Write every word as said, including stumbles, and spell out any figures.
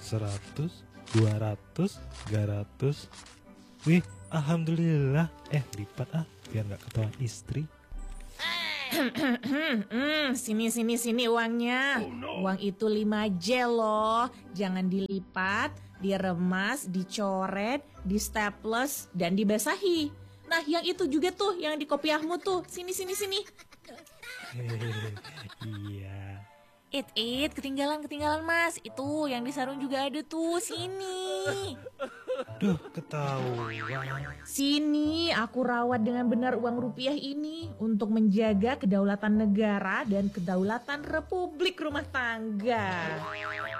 seratus, dua ratus, tiga ratus. Wih, alhamdulillah. Eh, lipat ah, biar nggak ketahuan istri. Hmm, sini sini sini uangnya. Oh, no. Uang itu lima J loh. Jangan dilipat, diremas, dicoret, di staples dan dibasahi. Nah, yang itu juga tuh yang di kopiahmu tuh. Sini sini sini. Hehehe, iya. It it ketinggalan ketinggalan Mas. Itu yang di sarung juga ada tuh. Sini. Duh, ketahuan. Sini aku rawat dengan benar uang rupiah ini untuk menjaga kedaulatan negara dan kedaulatan Republik Rumah Tangga.